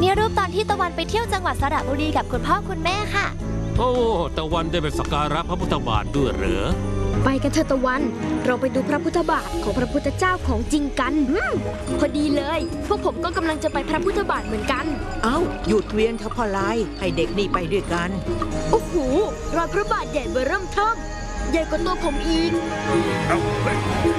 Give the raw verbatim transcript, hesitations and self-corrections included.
นี่รูปตอนที่ตะวันไปเที่ยวจังหวัดสระบุรีกับคุณพ่อคุณแม่ค่ะโอ้ตะวันได้ไปสักการะพระพุทธบาทด้วยเหรอไปกันเถอะตะวันเราไปดูพระพุทธบาทของพระพุทธเจ้าของจริงกันพอดีเลยพวกผมก็กำลังจะไปพระพุทธบาทเหมือนกันเอ้าหยุดเวียนเถอะพ่อลายให้เด็กนี่ไปด้วยกันโอ้โหรอยพระบาทใหญ่เบ้อเริ่มเทิ่มใหญ่กว่าตัวผมอีก